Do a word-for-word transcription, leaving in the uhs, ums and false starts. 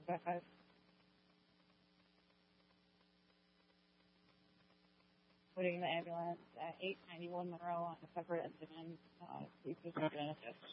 five five. Putting the ambulance at eight ninety-one Monroe on a separate incident. Uh, please proceed to assist.